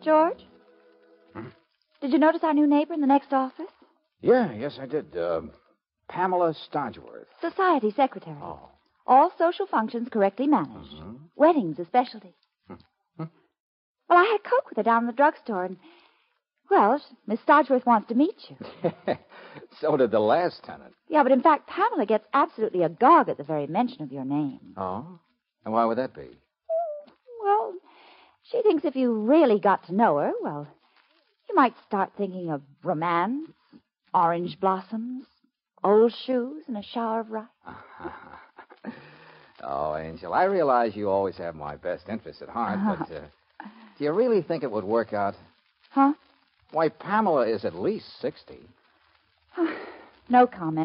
George? Hmm? Did you notice our new neighbor in the next office? Yes, I did. Pamela Stodgeworth. Society secretary. Oh. All social functions correctly managed. Mm-hmm. Weddings a specialty. Hmm. Well, I had Coke with her down in the drugstore, and, well, Miss Stodgeworth wants to meet you. So did the last tenant. Yeah, but in fact, Pamela gets absolutely agog at the very mention of your name. Oh? And why would that be? Well, she thinks if you really got to know her, well, you might start thinking of romance, orange blossoms, old shoes, and a shower of rice. Oh, Angel, I realize you always have my best interests at heart, but do you really think it would work out? Huh? Why, Pamela is at least 60. No comment.